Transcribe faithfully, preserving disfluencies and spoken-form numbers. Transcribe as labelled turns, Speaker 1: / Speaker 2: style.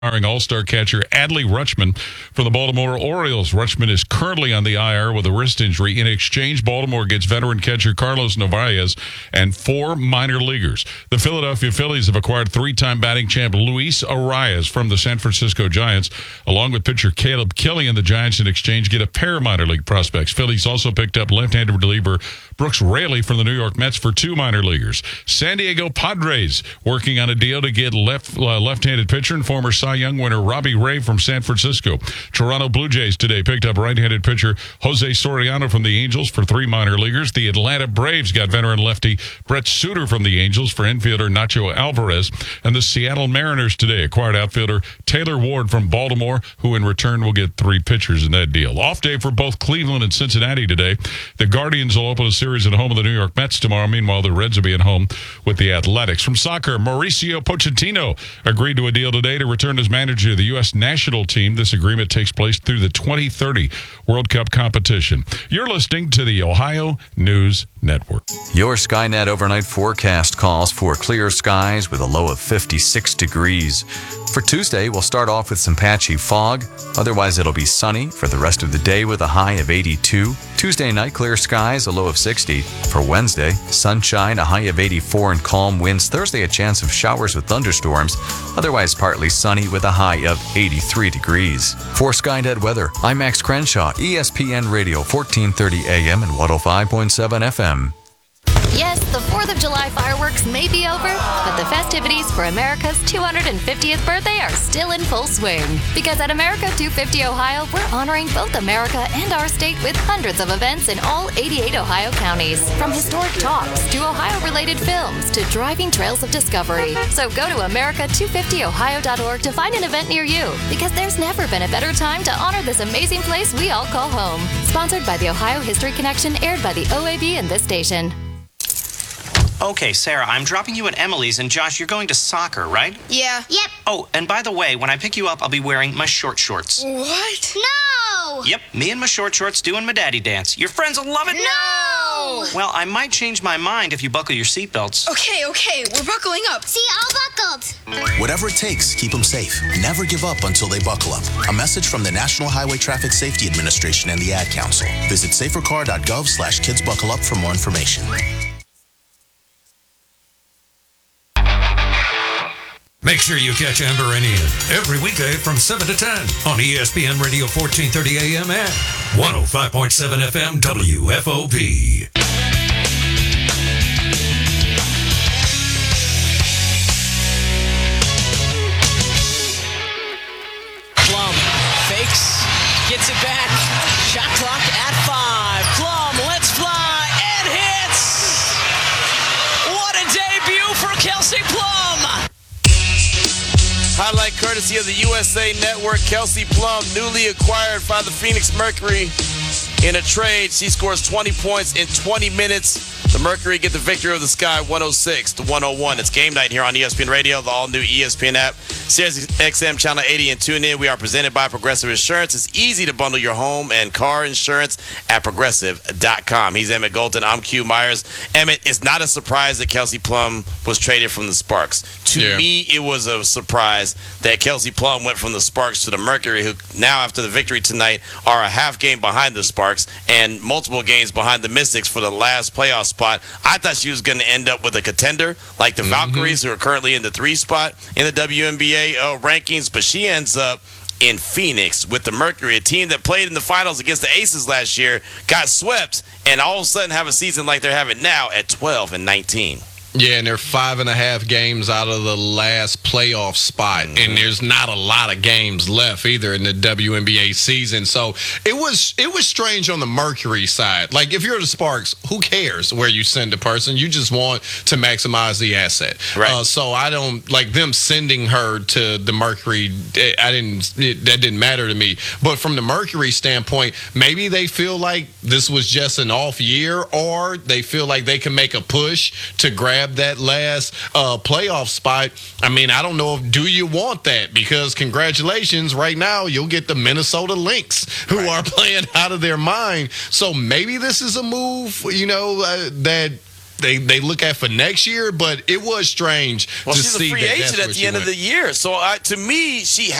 Speaker 1: Retiring All-Star catcher Adley Rutschman for the Baltimore Orioles. Rutschman is currently on the I R with a wrist injury. In exchange, Baltimore gets veteran catcher Carlos Narvaez and four minor leaguers. The Philadelphia Phillies have acquired three-time batting champ Luis Arias from the San Francisco Giants. Along with pitcher Caleb Killian, the Giants in exchange get a pair of minor league prospects. Phillies also picked up left-handed reliever Brooks Raley from the New York Mets for two minor leaguers. San Diego Padres working on a deal to get left uh, left-handed pitcher and former Cy Young winner Robbie Ray from San Francisco. Toronto Blue Jays today picked up right-handed pitcher Jose Soriano from the Angels for three minor leaguers. The Atlanta Braves got veteran lefty Brett Suter from the Angels for infielder Nacho Alvarez. And the Seattle Mariners today acquired outfielder Taylor Ward from Baltimore, who in return will get three pitchers in that deal. Off day for both Cleveland and Cincinnati today. The Guardians will open a series at home of the New York Mets tomorrow. Meanwhile, the Reds will be at home with the Athletics. From soccer, Mauricio Pochettino agreed to a deal today to return as manager of the U S national team. This agreement takes place through the twenty thirty World Cup competition. You're listening to the Ohio News Network.
Speaker 2: Your Skynet overnight forecast calls for clear skies with a low of fifty-six degrees. For Tuesday, we'll start off with some patchy fog. Otherwise, it'll be sunny for the rest of the day with a high of eighty-two. Tuesday night, clear skies, a low of sixty. For Wednesday, sunshine, a high of eighty-four and calm winds. Thursday, a chance of showers with thunderstorms. Otherwise, partly sunny with a high of eighty-three degrees. For Skynet weather, I'm Max Crenshaw, E S P N Radio, fourteen thirty A M and one oh five point seven F M.
Speaker 3: Yes, the fourth of July fireworks may be over, but the festivities for America's two hundred fiftieth birthday are still in full swing. Because at America two fifty Ohio, we're honoring both America and our state with hundreds of events in all eighty-eight Ohio counties. From historic talks to Ohio-related films to driving trails of discovery. So go to America two fifty Ohio dot org to find an event near you. Because there's never been a better time to honor this amazing place we all call home. Sponsored by the Ohio History Connection, aired by the O A B and this station.
Speaker 4: Okay, Sarah, I'm dropping you at Emily's, and Josh, you're going to soccer, right?
Speaker 5: Yeah.
Speaker 6: Yep.
Speaker 4: Oh, and by the way, when I pick you up, I'll be wearing my short shorts.
Speaker 5: What?
Speaker 6: No!
Speaker 4: Yep, me and my short shorts doing my daddy dance. Your friends will love it.
Speaker 6: No!
Speaker 4: Well, I might change my mind if you buckle your seatbelts.
Speaker 5: Okay, okay, we're buckling up.
Speaker 6: See, all buckled.
Speaker 7: Whatever it takes, keep them safe. Never give up until they buckle up. A message from the National Highway Traffic Safety Administration and the Ad Council. Visit safercar dot gov slash kids buckle up for more information.
Speaker 8: Make sure you catch Amber and Ian every weekday from seven to ten on E S P N Radio fourteen thirty A M and one oh five point seven F M W F O P.
Speaker 9: Plum fakes, gets it back. Shot clock at five. Plum lets fly and hits. What a debut for Kelsey Plum.
Speaker 10: Highlight courtesy of the U S A Network. Kelsey Plum, newly acquired by the Phoenix Mercury in a trade. She scores twenty points in twenty minutes. The Mercury get the victory of the Sky, one oh six to one oh one. It's game night here on E S P N Radio, the all-new E S P N app, Sirius X M Channel eighty, and tune in. We are presented by Progressive Insurance. It's easy to bundle your home and car insurance at progressive dot com. He's Emmett Golden. I'm Q Myers. Emmett, it's not a surprise that Kelsey Plum was traded from the Sparks. To
Speaker 11: yeah.
Speaker 10: me, it was a surprise that Kelsey Plum went from the Sparks to the Mercury, who now, after the victory tonight, are a half game behind the Sparks and multiple games behind the Mystics for the last playoff spot. I thought she was going to end up with a contender like the
Speaker 11: Mm-hmm.
Speaker 10: Valkyries, who are currently in the three spot in the W N B A uh, rankings, but she ends up in Phoenix with the Mercury, a team that played in the finals against the Aces last year, got swept, and all of a sudden have a season like they're having now at twelve and nineteen.
Speaker 11: Yeah, and they're five and a half games out of the last playoff spot, mm-hmm. and there's not a lot of games left either in the W N B A season. So it was it was strange on the Mercury side. Like, if you're the Sparks, who cares where you send a person? You just want to maximize the asset.
Speaker 10: Right.
Speaker 11: Uh, so I don't like them sending her to the Mercury. I didn't. It, that didn't matter to me. But from the Mercury standpoint, maybe they feel like this was just an off year, or they feel like they can make a push to grab that last uh, playoff spot. I mean, I don't know if do you want that, because congratulations, right now you'll get the Minnesota Lynx, who right. are playing out of their mind. So maybe this is a move, you know, uh, that they, they look at for next year, but it was strange
Speaker 10: Well,
Speaker 11: to
Speaker 10: she's
Speaker 11: see
Speaker 10: a free
Speaker 11: that
Speaker 10: agent
Speaker 11: that's
Speaker 10: at
Speaker 11: where
Speaker 10: the
Speaker 11: she
Speaker 10: end
Speaker 11: went.
Speaker 10: of the year. So I, to me, she